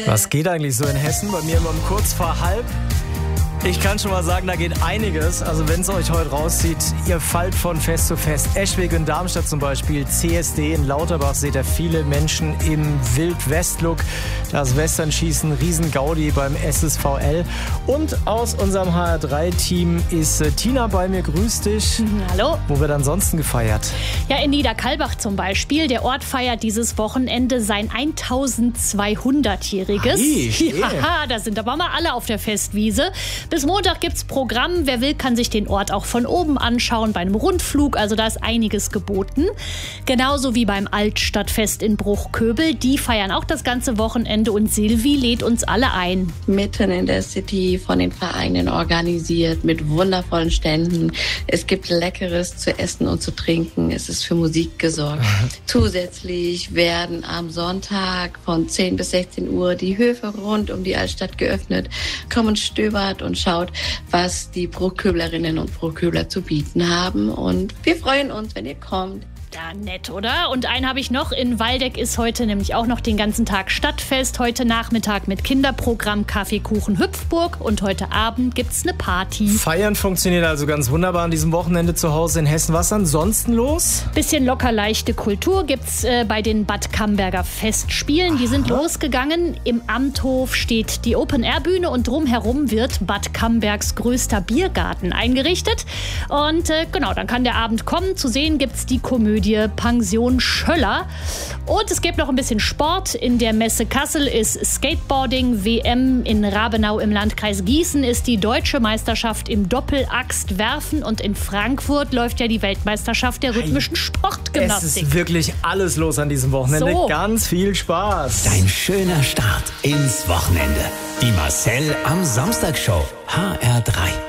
Was geht eigentlich so in Hessen? Bei mir immer um kurz vor halb. Ich kann schon mal sagen, da geht einiges. Also wenn es euch heute rauszieht, ihr fallt von Fest zu Fest. Eschwege in Darmstadt zum Beispiel, CSD in Lauterbach seht ihr viele Menschen im Wild-West-Look. Das Westernschießen, Riesen-Gaudi beim SSVL. Und aus unserem HR3-Team ist Tina bei mir. Grüß dich. Hallo. Wo wird ansonsten gefeiert? Ja, in Niederkalbach zum Beispiel. Der Ort feiert dieses Wochenende sein 1200-jähriges. Ja, da sind aber mal alle auf der Festwiese. Bis Montag gibt's Programm. Wer will, kann sich den Ort auch von oben anschauen bei einem Rundflug. Also da ist einiges geboten. Genauso wie beim Altstadtfest in Bruchköbel. Die feiern auch das ganze Wochenende und Silvi lädt uns alle ein. Mitten in der City von den Vereinen organisiert mit wundervollen Ständen. Es gibt Leckeres zu essen und zu trinken. Es ist für Musik gesorgt. Zusätzlich werden am Sonntag von 10 bis 16 Uhr die Höfe rund um die Altstadt geöffnet. Kommt, stöbert und schaut, was die Bruchköblerinnen und Bruchköbler zu bieten haben. Und wir freuen uns, wenn ihr kommt. Ja, nett, oder? Und einen habe ich noch. In Waldeck ist heute nämlich auch noch den ganzen Tag Stadtfest. Heute Nachmittag mit Kinderprogramm Kaffeekuchen Hüpfburg. Und heute Abend gibt's eine Party. Feiern funktioniert also ganz wunderbar an diesem Wochenende zu Hause in Hessen. Was ansonsten los? Bisschen locker leichte Kultur gibt's bei den Bad Camberger Festspielen. Die sind losgegangen. Im Amthof steht die Open-Air-Bühne und drumherum wird Bad Cambergs größter Biergarten eingerichtet. Und genau, dann kann der Abend kommen. Zu sehen gibt's die Komödie Pension Schöller. Und es gibt noch ein bisschen Sport. In der Messe Kassel ist Skateboarding WM. In Rabenau im Landkreis Gießen ist die deutsche Meisterschaft im Doppelaxtwerfen. Und in Frankfurt läuft ja die Weltmeisterschaft der rhythmischen Sportgymnastik. Es ist wirklich alles los an diesem Wochenende. So. Ganz viel Spaß. Dein schöner Start ins Wochenende. Die Marcel am Samstag Show. HR3.